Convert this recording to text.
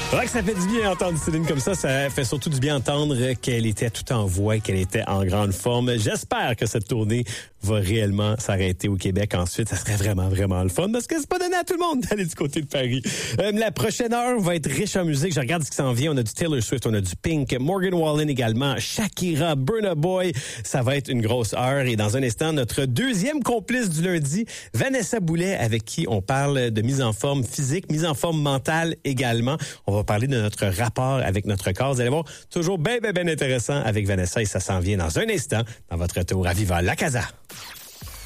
C'est vrai que ça fait du bien entendre Céline comme ça. Ça fait surtout du bien entendre qu'elle était tout en voix, qu'elle était en grande forme. J'espère que cette tournée va réellement s'arrêter au Québec ensuite. Ça serait vraiment, vraiment le fun parce que c'est pas donné à tout le monde d'aller du côté de Paris. La prochaine heure va être riche en musique. Je regarde ce qui s'en vient. On a du Taylor Swift, on a du Pink, Morgan Wallen également, Shakira, Burna Boy. Ça va être une grosse heure. Et dans un instant, notre deuxième complice du lundi, Vanessa Boulet, avec qui on parle de mise en forme physique, mise en forme mentale également. On va parler de notre rapport avec notre corps. Vous allez voir, toujours bien intéressant avec Vanessa et ça s'en vient dans un instant dans votre retour à Viva la Casa.